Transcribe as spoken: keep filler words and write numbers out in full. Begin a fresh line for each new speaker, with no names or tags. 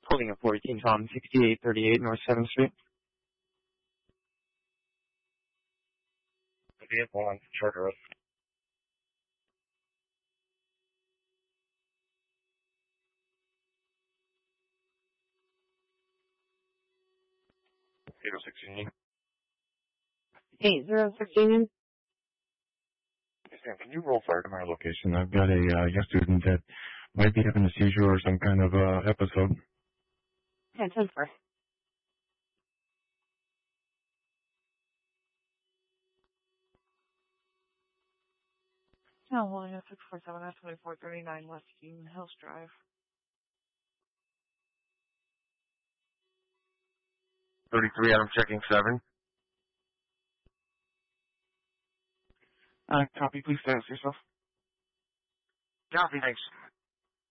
Holding a fourteen Tom, sixty-eight thirty-eight North seventh Street.
The vehicle on Charter. eight oh six Union.
eight oh six Union.
Hey, Sam, can you roll fire to my location? I've got a uh, young student that might be having a seizure or some kind of uh, episode.
Yeah, ten four.
No, William six four seven F twenty-four thirty-nine West Union Hills Drive.
thirty-three, Adam checking seven.
Uh, copy, please, status yourself.
Copy, thanks.